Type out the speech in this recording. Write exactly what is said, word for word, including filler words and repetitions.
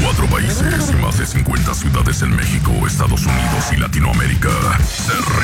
Cuatro países y más de cincuenta ciudades en México, Estados Unidos y Latinoamérica. Se